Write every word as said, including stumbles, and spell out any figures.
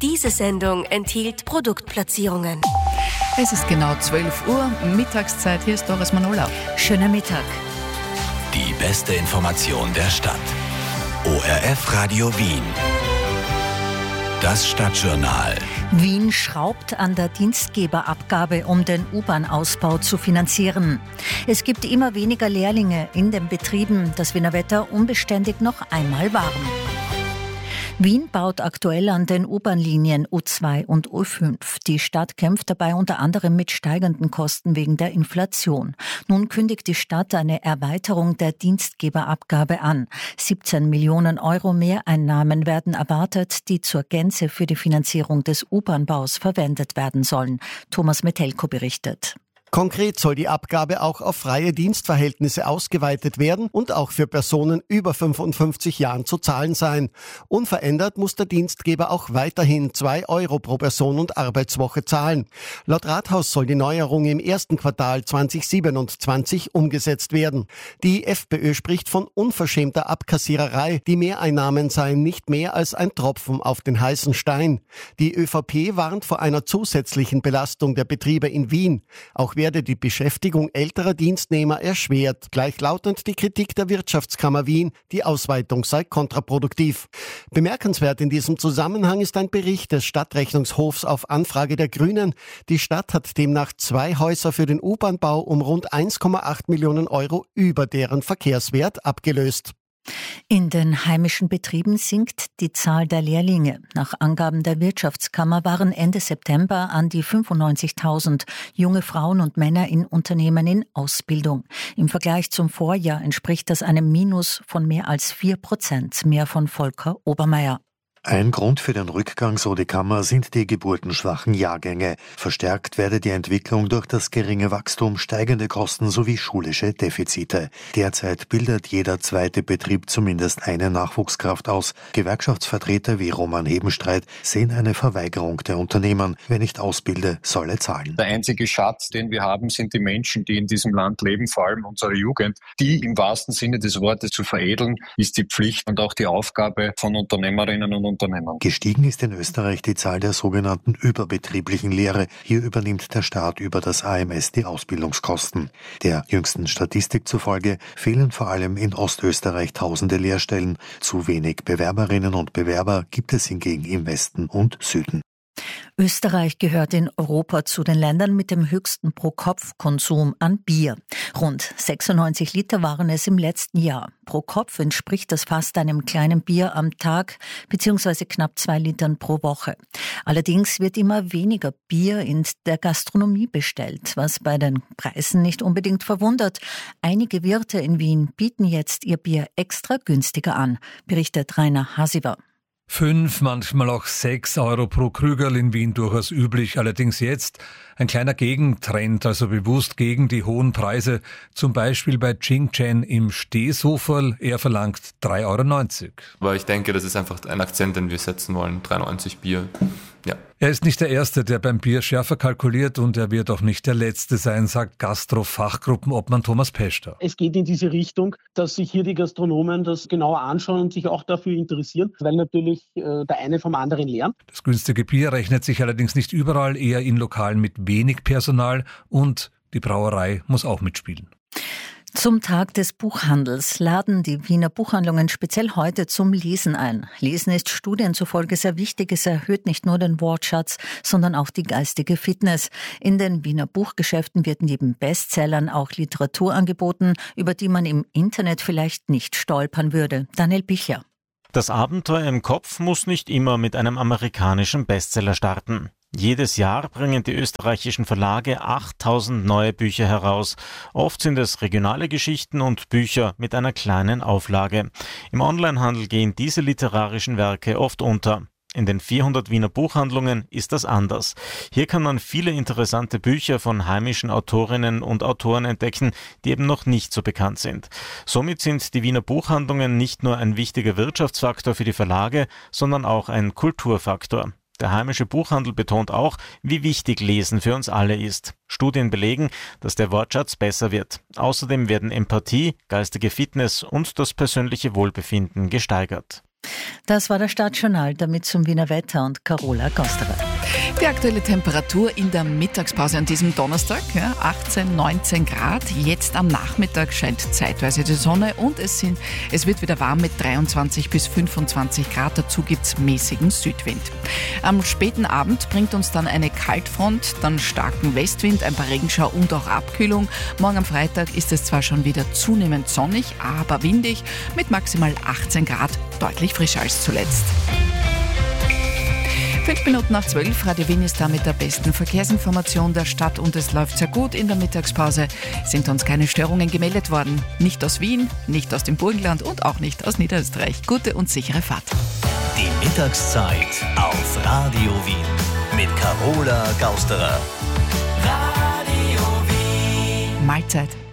Diese Sendung enthielt Produktplatzierungen. Es ist genau zwölf Uhr, Mittagszeit. Hier ist Doris Manola. Schöner Mittag. Die beste Information der Stadt. O R F Radio Wien. Das Stadtjournal. Wien schraubt an der Dienstgeberabgabe, um den U-Bahn-Ausbau zu finanzieren. Es gibt immer weniger Lehrlinge in den Betrieben. Das Wiener Wetter unbeständig noch einmal warm. Wien baut aktuell an den U-Bahn-Linien U zwei und U fünf. Die Stadt kämpft dabei unter anderem mit steigenden Kosten wegen der Inflation. Nun kündigt die Stadt eine Erweiterung der Dienstgeberabgabe an. siebzehn Millionen Euro Mehreinnahmen werden erwartet, die zur Gänze für die Finanzierung des U-Bahn-Baus verwendet werden sollen. Thomas Metelko berichtet. Konkret soll die Abgabe auch auf freie Dienstverhältnisse ausgeweitet werden und auch für Personen über fünfundfünfzig Jahren zu zahlen sein. Unverändert muss der Dienstgeber auch weiterhin zwei Euro pro Person und Arbeitswoche zahlen. Laut Rathaus soll die Neuerung im ersten Quartal zweitausendsiebenundzwanzig umgesetzt werden. Die FPÖ spricht von unverschämter Abkassiererei. Die Mehreinnahmen seien nicht mehr als ein Tropfen auf den heißen Stein. Die ÖVP warnt vor einer zusätzlichen Belastung der Betriebe in Wien. Auch werde die Beschäftigung älterer Dienstnehmer erschwert. Gleichlautend die Kritik der Wirtschaftskammer Wien, die Ausweitung sei kontraproduktiv. Bemerkenswert in diesem Zusammenhang ist ein Bericht des Stadtrechnungshofs auf Anfrage der Grünen. Die Stadt hat demnach zwei Häuser für den U-Bahn-Bau um rund eins Komma acht Millionen Euro über deren Verkehrswert abgelöst. In den heimischen Betrieben sinkt die Zahl der Lehrlinge. Nach Angaben der Wirtschaftskammer waren Ende September an die fünfundneunzigtausend junge Frauen und Männer in Unternehmen in Ausbildung. Im Vergleich zum Vorjahr entspricht das einem Minus von mehr als vier Prozent, mehr von Volker Obermeier. Ein Grund für den Rückgang, so die Kammer, sind die geburtenschwachen Jahrgänge. Verstärkt werde die Entwicklung durch das geringe Wachstum, steigende Kosten sowie schulische Defizite. Derzeit bildet jeder zweite Betrieb zumindest eine Nachwuchskraft aus. Gewerkschaftsvertreter wie Roman Hebenstreit sehen eine Verweigerung der Unternehmen. Wer nicht ausbilde, solle zahlen. Der einzige Schatz, den wir haben, sind die Menschen, die in diesem Land leben, vor allem unsere Jugend. Die im wahrsten Sinne des Wortes zu veredeln, ist die Pflicht und auch die Aufgabe von Unternehmerinnen und Unternehmen. Gestiegen ist in Österreich die Zahl der sogenannten überbetrieblichen Lehre. Hier übernimmt der Staat über das A M S die Ausbildungskosten. Der jüngsten Statistik zufolge fehlen vor allem in Ostösterreich tausende Lehrstellen. Zu wenig Bewerberinnen und Bewerber gibt es hingegen im Westen und Süden. Österreich gehört in Europa zu den Ländern mit dem höchsten Pro-Kopf-Konsum an Bier. Rund sechsundneunzig Liter waren es im letzten Jahr. Pro Kopf entspricht das fast einem kleinen Bier am Tag bzw. knapp zwei Litern pro Woche. Allerdings wird immer weniger Bier in der Gastronomie bestellt, was bei den Preisen nicht unbedingt verwundert. Einige Wirte in Wien bieten jetzt ihr Bier extra günstiger an, berichtet Rainer Hasiver. Fünf, manchmal auch sechs Euro pro Krügerl in Wien durchaus üblich. Allerdings jetzt ein kleiner Gegentrend, also bewusst gegen die hohen Preise. Zum Beispiel bei Ching Chen im Stehsoferl. Er verlangt drei Euro neunzig. Aber ich denke, das ist einfach ein Akzent, den wir setzen wollen. drei Euro neunzig Bier. Ja. Er ist nicht der Erste, der beim Bier schärfer kalkuliert, und er wird auch nicht der Letzte sein, sagt Gastro-Fachgruppenobmann Thomas Peschter. Es geht in diese Richtung, dass sich hier die Gastronomen das genauer anschauen und sich auch dafür interessieren, weil natürlich äh, der eine vom anderen lernt. Das günstige Bier rechnet sich allerdings nicht überall, eher in Lokalen mit wenig Personal, und die Brauerei muss auch mitspielen. Zum Tag des Buchhandels laden die Wiener Buchhandlungen speziell heute zum Lesen ein. Lesen ist Studien zufolge sehr wichtig. Es erhöht nicht nur den Wortschatz, sondern auch die geistige Fitness. In den Wiener Buchgeschäften wird neben Bestsellern auch Literatur angeboten, über die man im Internet vielleicht nicht stolpern würde. Daniel Bichler. Das Abenteuer im Kopf muss nicht immer mit einem amerikanischen Bestseller starten. Jedes Jahr bringen die österreichischen Verlage achttausend neue Bücher heraus. Oft sind es regionale Geschichten und Bücher mit einer kleinen Auflage. Im Onlinehandel gehen diese literarischen Werke oft unter. In den vierhundert Wiener Buchhandlungen ist das anders. Hier kann man viele interessante Bücher von heimischen Autorinnen und Autoren entdecken, die eben noch nicht so bekannt sind. Somit sind die Wiener Buchhandlungen nicht nur ein wichtiger Wirtschaftsfaktor für die Verlage, sondern auch ein Kulturfaktor. Der heimische Buchhandel betont auch, wie wichtig Lesen für uns alle ist. Studien belegen, dass der Wortschatz besser wird. Außerdem werden Empathie, geistige Fitness und das persönliche Wohlbefinden gesteigert. Das war das Stadtjournal, damit zum Wiener Wetter und Carola Gausterer. Die aktuelle Temperatur in der Mittagspause an diesem Donnerstag, ja, achtzehn, neunzehn Grad. Jetzt am Nachmittag scheint zeitweise die Sonne und es, sind, es wird wieder warm mit dreiundzwanzig bis fünfundzwanzig Grad. Dazu gibt es mäßigen Südwind. Am späten Abend bringt uns dann eine Kaltfront, dann starken Westwind, ein paar Regenschau und auch Abkühlung. Morgen am Freitag ist es zwar schon wieder zunehmend sonnig, aber windig mit maximal achtzehn Grad, deutlich frischer als zuletzt. Fünf Minuten nach zwölf, Radio Wien ist da mit der besten Verkehrsinformation der Stadt und es läuft sehr gut. In der Mittagspause sind uns keine Störungen gemeldet worden. Nicht aus Wien, nicht aus dem Burgenland und auch nicht aus Niederösterreich. Gute und sichere Fahrt. Die Mittagszeit auf Radio Wien mit Carola Gausterer. Radio Wien. Mahlzeit.